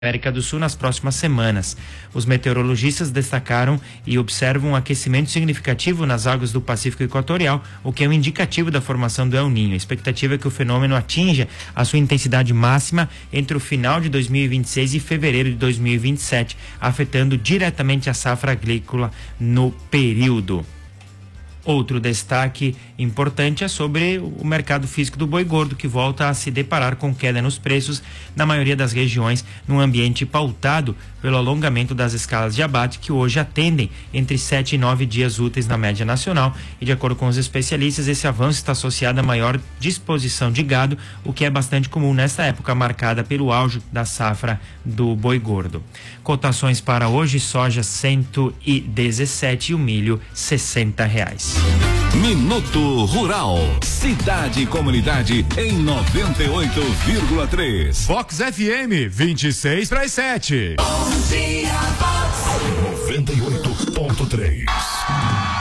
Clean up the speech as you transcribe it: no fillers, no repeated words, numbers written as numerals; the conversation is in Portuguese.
América do Sul nas próximas semanas. Os meteorologistas destacaram e observam um aquecimento significativo nas águas do Pacífico Equatorial, o que é um indicativo da formação do El Niño. A expectativa é que o fenômeno atinja a sua intensidade máxima entre o final de 2026 e fevereiro de 2027, afetando diretamente a safra agrícola no período. Outro destaque importante é sobre o mercado físico do boi gordo, que volta a se deparar com queda nos preços na maioria das regiões, num ambiente pautado pelo alongamento das escalas de abate, que hoje atendem entre 7 e 9 dias úteis na média nacional. E de acordo com os especialistas, esse avanço está associado a maior disposição de gado, o que é bastante comum nesta época marcada pelo auge da safra do boi gordo. Cotações para hoje: soja 117 e o milho R$60. Minuto Rural, cidade e comunidade em 98,3. Vox FM 26/7. Bom dia, Vox 98,3.